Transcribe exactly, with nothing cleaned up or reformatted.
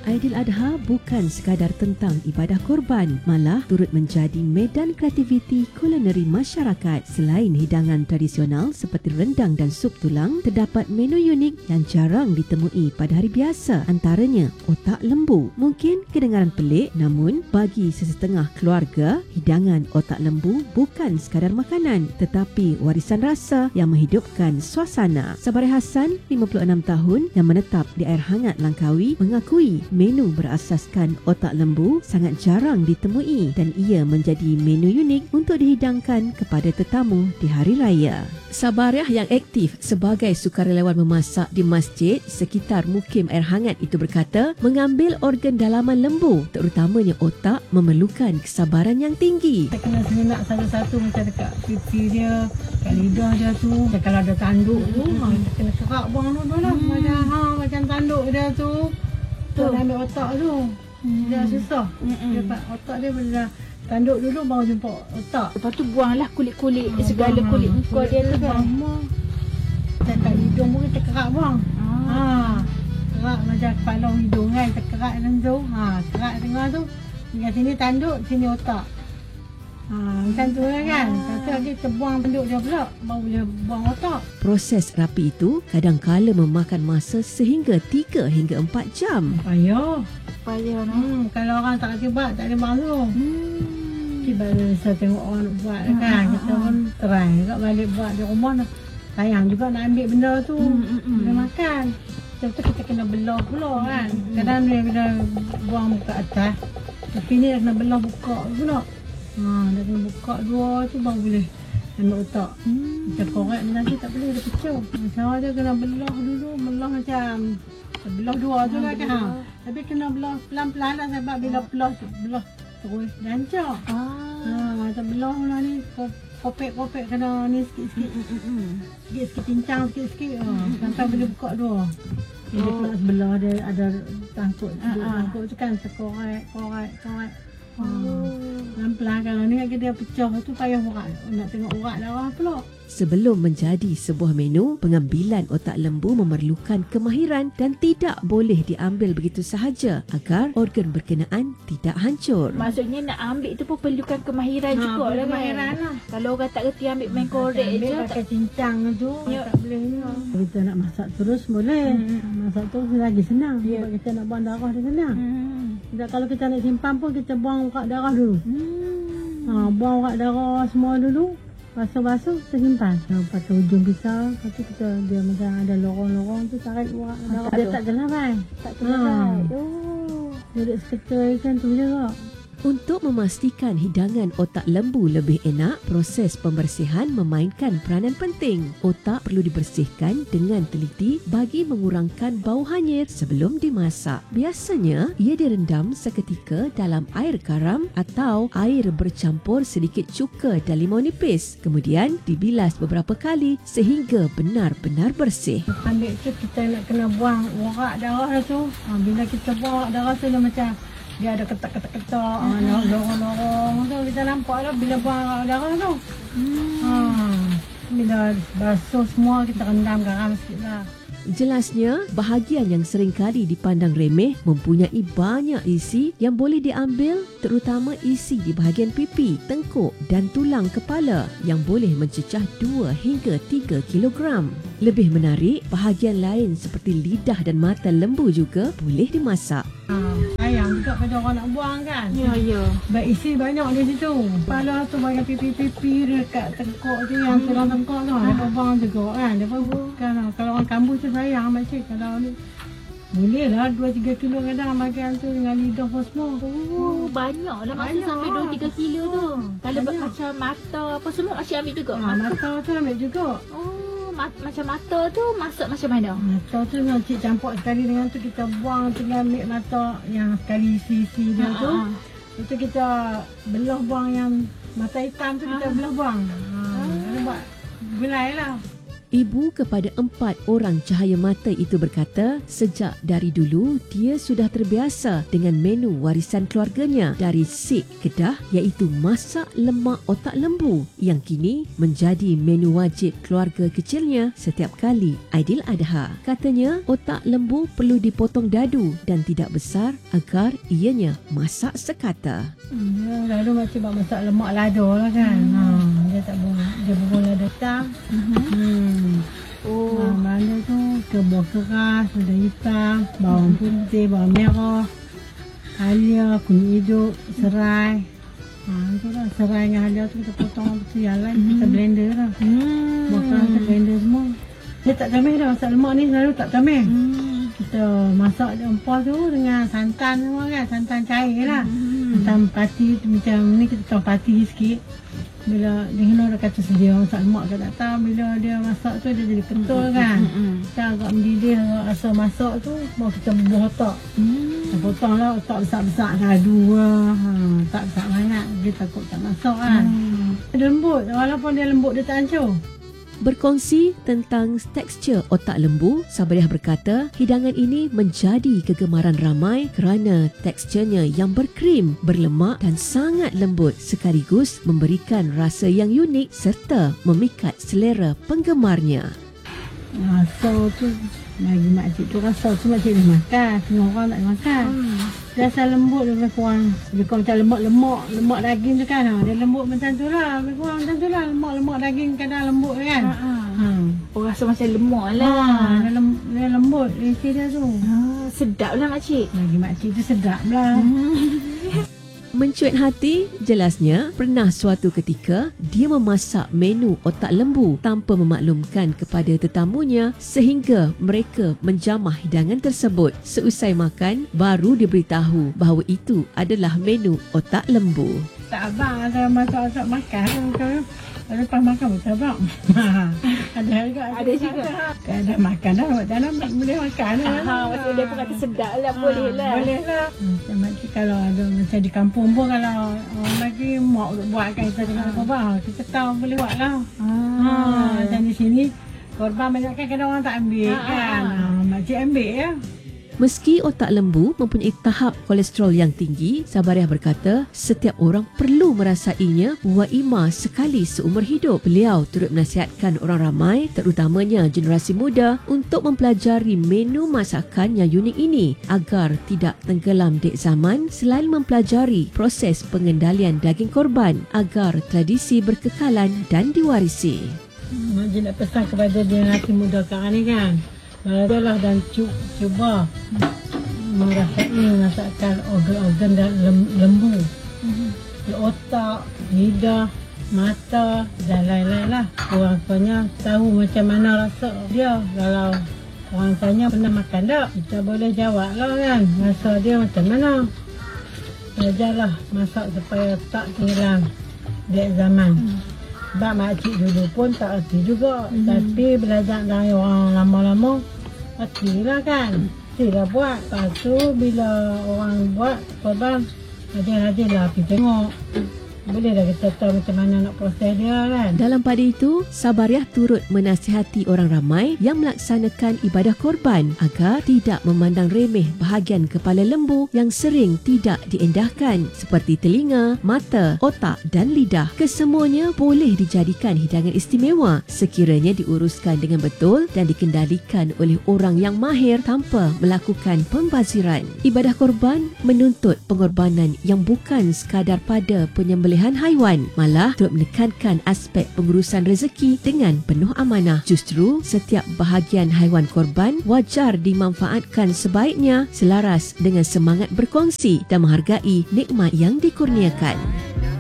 Aidiladha bukan sekadar tentang ibadah korban, malah turut menjadi medan kreativiti kulineri masyarakat. Selain hidangan tradisional seperti rendang dan sup tulang, terdapat menu unik yang jarang ditemui pada hari biasa. Antaranya otak lembu. Mungkin kedengaran pelik, namun bagi sesetengah keluarga, hidangan otak lembu bukan sekadar makanan, tetapi warisan rasa yang menghidupkan suasana. Sabari Hassan, lima puluh enam tahun, yang menetap di air hangat Langkawi, mengakui menu berasaskan otak lembu sangat jarang ditemui dan ia menjadi menu unik untuk dihidangkan kepada tetamu di hari raya. Sabariah yang aktif sebagai sukarelawan memasak di masjid sekitar mukim air hangat itu berkata, mengambil organ dalaman lembu, terutamanya otak, memerlukan kesabaran yang tinggi. Kita kena senak satu-satu macam dekat pipi dia, kat lidah dia tu. Macam kalau ada tanduk tu, ha, kita kena kerak buang tu lah. Hmm. Macam, ha, macam tanduk dia tu. Tu ambil otak tu. Hmm. Dia susah. Hmm. Dia dapat otak dia bila tanduk dulu baru jumpa otak. Lepas tu buanglah kulit-kulit, ha, segala buang, kulit muka dia tu kan. Macam kat hidung pun kita kerak buang. Ha. ha. Kerak macam kepala hidung kan. Kita kerak dalam tu. Ha. Kerak tengah tu. Kat sini tanduk, sini otak. Ha, macam tu lah kan. Lepas tu lagi kita buang tanduk dia pula. Baru boleh buang otak. Proses rapi itu kadang-kala memakan masa sehingga tiga hingga empat jam. Payah. Payah no? Hmm, kalau orang tak kerti buat, tak ada bangsa. Hmm. Kita bisa tengok orang buat hmm, kan. Hmm, kita pun try juga balik buat di rumah. Sayang juga nak ambil benda tu. Hmm, hmm, hmm. Boleh makan. Lepas tu kita kena belah pula kan. Hmm, kadang dia kena buang muka atas. Tapi ni dah kena belah buka pula. Ha, dah kena buka dua tu baru boleh ambil otak. Hmm. Macam korek ni nanti tak boleh, dia pecah. Macam dia kena belah dulu, belah macam belah dua tu lah kan. Ha. Tapi kena belah pelan-pelan lah sebab bila belah belah terus rancak. Ah. Ha, macam belah lah ni kopek-kopek kena ni sikit-sikit. Sikit-sikit cincang sikit-sikit. Ha. Sampai boleh buka dua. Jadi oh. Kalau sebelah dia ada tangkut, uh, uh. tangkut tu kan sekorek, korek, korek. Oh. Pelan-pelan kalau ni dia pecah tu payah urat. Nak tengok urat darah pula. Sebelum menjadi sebuah menu, pengambilan otak lembu memerlukan kemahiran dan tidak boleh diambil begitu sahaja agar organ berkenaan tidak hancur. Maksudnya nak ambil tu pun perlukan kemahiran ha, juga lah kan. Kemahiran lah. Kalau orang tak reti ambil main korek je. Ambil pakai cincang tu, ya. Tak boleh ni. Kalau kita nak masak terus boleh. Hmm. Masak tu lagi senang. Ya. Sebab kita nak buang darah dia senang. Hmm. Dan kalau kita nak simpan pun kita buang urat darah dulu. Hmm. Ha, buang urat darah semua dulu. Basuh-basuh, kita simpan. Lepas tu hujung pisau, lepas tu kita, dia macam ada lorong-lorong tu, tarik urat darah. Dia tak terlarai. Tak terlarai. Ha. Oh. Jadi seketera ikan tu je kak. Untuk memastikan hidangan otak lembu lebih enak, proses pembersihan memainkan peranan penting. Otak perlu dibersihkan dengan teliti bagi mengurangkan bau hanyir sebelum dimasak. Biasanya, ia direndam seketika dalam air garam atau air bercampur sedikit cuka dan limau nipis. Kemudian, dibilas beberapa kali sehingga benar-benar bersih. Ambil tu kita nak kena buang urat darah tu. Ha, bila kita buang urat darah tu dia macam dia ada ketak-ketak-ketak, hmm. lorong-lorong tu kita nampak lah bila buang darah tu. Hmm. Ha, bila basuh semua kita rendam garam sikit lah. Jelasnya, bahagian yang seringkali dipandang remeh mempunyai banyak isi yang boleh diambil, terutama isi di bahagian pipi, tengkuk dan tulang kepala yang boleh mencecah dua hingga tiga kilogram. Lebih menarik, bahagian lain seperti lidah dan mata lembu juga boleh dimasak. Ha, sayang juga kalau orang nak buang kan. Ya, ya. Baik isi banyak di situ. Kepala tu bahagian pipi-pipi dekat tengkuk tu yang hmm. tulang tengkuk tu. Ha. Dia buang juga kan. Dia bukan lah. Kalau orang kambuh tu sayang macam kalau ni. Boleh lah dua tiga kilo kadang bahagian tu dengan lidah pun semua. Oh, banyak lah masa sampai dua tiga kilo tu. Kalau macam mata apa semua asyik ambil juga. Ha, mata tu ambil juga. Oh, mat, macam mata tu masak macam mana? Mata tu nak cik campur sekali dengan tu kita buang, tinggal ambil mata yang sekali isi-isi dia ha, tu. Ha. Itu kita belah buang yang mata hitam tu kita ha. belah buang. Ha, ha. Buat gulai lah. Ibu kepada empat orang cahaya mata itu berkata, sejak dari dulu dia sudah terbiasa dengan menu warisan keluarganya dari Sik Kedah, iaitu masak lemak otak lembu yang kini menjadi menu wajib keluarga kecilnya setiap kali Aidiladha. Katanya otak lembu perlu dipotong dadu dan tidak besar agar ianya masak sekata. Hmm, lalu macam buat masak lemak lado lah kan. Hmm. Ha, dia tak boleh, dia boleh lado hitam. Uh-huh. Hmm. Oh, ha, mana tu kebun keras, lada hitam, bawang putih, bawang merah, halia, kunyit hidup, serai. Ha, tu lah serai dengan halia tu kita potong betul yang lain, hmm. kita blender lah. Hmm. Bukan kita blender semua. Dia tak tamih dah masak lemak ni, selalu tak tamih. Hmm. Kita masak empah tu dengan santan semua kan, santan cair lah. Hmm. Santan pati tu macam ni kita tahu pati sikit. Bila dia kena dah kata sedia masak lemak ke tak tahu, bila dia masak tu dia jadi kentul hmm. kan. Hmm. Kita agak mendidih asal masak tu, baru kita bubuh otak. Hmm. Kita potong lah otak besar-besar kadu lah. Ha, tak besar banyak, dia takut tak masak kan. Hmm. Dia lembut, walaupun dia lembut dia tak hancur. Berkongsi tentang tekstur otak lembu, Sabariah berkata hidangan ini menjadi kegemaran ramai kerana teksturnya yang berkrim, berlemak dan sangat lembut sekaligus memberikan rasa yang unik serta memikat selera penggemarnya. Rasa tu bagi makcik tu rasa tu makcik dia makan, semua orang tak makan. Hmm. Rasa lembut lebih kurang, lebih kurang macam lemak-lemak, lemak daging tu kan. Ha, dia lembut macam tu lah, lebih kurang macam tu lah. Lemak-lemak daging kadang lembut kan. Ha, ha. Oh, rasa macam lemak lah. Ha, dia, lem, dia lembut isi dia tu. Ha, sedap lah makcik. Bagi makcik tu sedap lah. Hmm. Mencuit hati, jelasnya pernah suatu ketika dia memasak menu otak lembu tanpa memaklumkan kepada tetamunya sehingga mereka menjamah hidangan tersebut. Seusai makan, baru diberitahu bahawa itu adalah menu otak lembu. Tak abang ada masak-masak makan. Lepas makan betul abang. Ada juga. Ada juga. Kan ada makan dah. Macam mana boleh makan lah. Ha, maksud dia pun kata sedap lah. Ha, boleh lah. Boleh lah. Macam macam kalau ada macam di kampung pun kalau orang lagi mak buatkan kita dengan korban. Kita tahu boleh buat lah. Ha, ha, macam di sini korban banyak kan kadang orang tak ambil ha, kan. Ha, makcik ambil ya. Meski otak lembu mempunyai tahap kolesterol yang tinggi, Sabariah berkata setiap orang perlu merasainya waima sekali seumur hidup. Beliau turut menasihatkan orang ramai, terutamanya generasi muda, untuk mempelajari menu masakan yang unik ini agar tidak tenggelam dek zaman selain mempelajari proses pengendalian daging korban agar tradisi berkekalan dan diwarisi. Makcik nak pesan kepada generasi muda sekarang ni kan. Adalah dan cuba merasai masakan organ-organ dan lembu, otak, lidah, mata dan lain-lain lah. Orang tuanya tahu macam mana rasa dia. Kalau orang tanya pernah makan tak, kita boleh jawab lah kan rasa dia macam mana. Belajarlah masak supaya tak tenggelam dek zaman. Sebab makcik dulu pun tak erti juga. Hmm. Tapi belajar dari orang lama-lama, erti lah kan. Erti lah buat. Lepas tu bila orang buat korban, rajin-rajin lah pergi tengok. Boleh dah kita tahu macam mana nak proses dia kan. Dalam pada itu, Sabariah turut menasihati orang ramai yang melaksanakan ibadah korban agar tidak memandang remeh bahagian kepala lembu yang sering tidak diendahkan seperti telinga, mata, otak dan lidah. Kesemuanya boleh dijadikan hidangan istimewa sekiranya diuruskan dengan betul dan dikendalikan oleh orang yang mahir tanpa melakukan pembaziran. Ibadah korban menuntut pengorbanan yang bukan sekadar pada penyembelihan haiwan, malah turut menekankan aspek pengurusan rezeki dengan penuh amanah. Justru setiap bahagian haiwan korban wajar dimanfaatkan sebaiknya selaras dengan semangat berkongsi dan menghargai nikmat yang dikurniakan.